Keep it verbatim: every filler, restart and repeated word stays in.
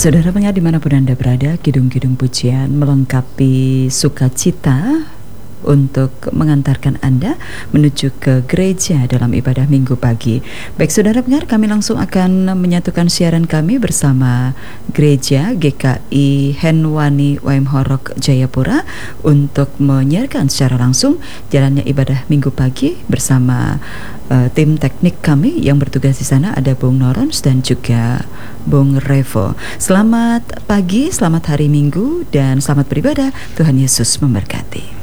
Saudara pendengar dimanapun Anda berada, kidung-kidung pujian melengkapi sukacita untuk mengantarkan Anda menuju ke gereja dalam ibadah minggu pagi. Baik saudara pendengar, kami langsung akan menyatukan siaran kami bersama Gereja G K I Henwani W M Horok Jayapura untuk menyiarkan secara langsung jalannya ibadah minggu pagi bersama uh, tim teknik kami yang bertugas di sana, ada Bung Norons dan juga Bung Revo. Selamat pagi, selamat hari Minggu, dan selamat beribadah. Tuhan Yesus memberkati.